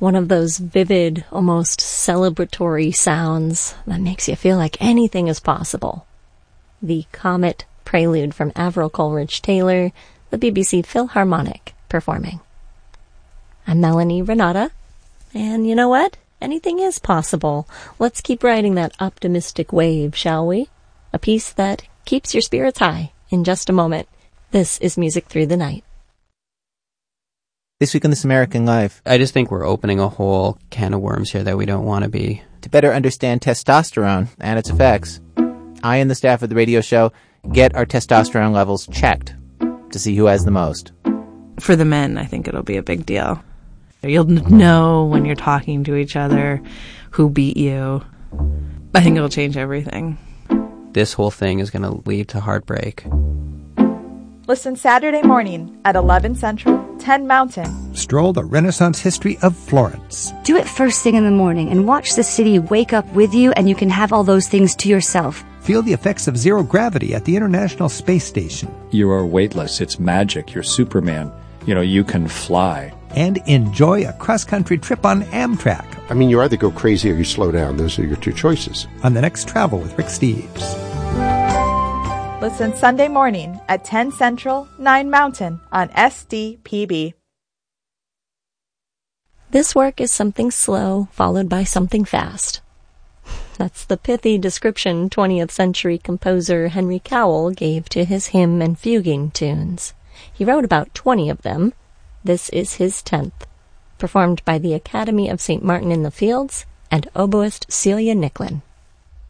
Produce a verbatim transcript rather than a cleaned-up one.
One of those vivid, almost celebratory sounds that makes you feel like anything is possible. The Comet Prelude from Avril Coleridge-Taylor, the B B C Philharmonic performing. I'm Melanie Renata, and you know what? Anything is possible. Let's keep riding that optimistic wave, shall we? A piece that keeps your spirits high in just a moment. This is Music Through the Night. This week on This American Life, I just think we're opening a whole can of worms here that we don't want to be. To better understand testosterone and its effects, I and the staff of the radio show get our testosterone levels checked to see who has the most. For the men, I think it'll be a big deal. You'll know when you're talking to each other who beat you. I think it'll change everything. This whole thing is going to lead to heartbreak. Listen Saturday morning at eleven Central, ten Mountain. Stroll the Renaissance history of Florence. Do it first thing in the morning and watch the city wake up with you, and you can have all those things to yourself. Feel the effects of zero gravity at the International Space Station. You are weightless. It's magic. You're Superman. You know, you can fly. And enjoy a cross-country trip on Amtrak. I mean, you either go crazy or you slow down. Those are your two choices. On the next Travel with Rick Steves. Listen Sunday morning at ten Central, nine Mountain on S D P B. This work is something slow, followed by something fast. That's the pithy description twentieth century composer Henry Cowell gave to his hymn and fuguing tunes. He wrote about twenty of them. This is his tenth, performed by the Academy of Saint Martin in the Fields and oboist Celia Nicklin.